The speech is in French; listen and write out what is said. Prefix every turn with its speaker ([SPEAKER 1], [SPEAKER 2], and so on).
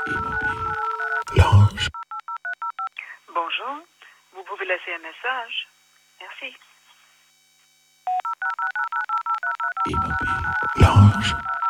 [SPEAKER 1] Immobile. L'ange.
[SPEAKER 2] Bonjour, vous pouvez laisser un message. Merci.
[SPEAKER 1] Immobile. L'ange.